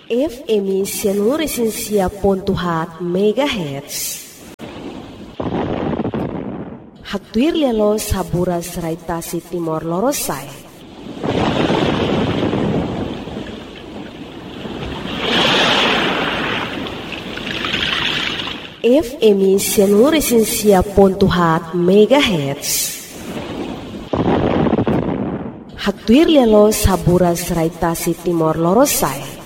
FM 106.7 MHz. Haktuir lelo saburas raitasi Timor Lorosai. FM 106.7 MHz. Haktuir lelo saburas raitasi Timor Lorosai.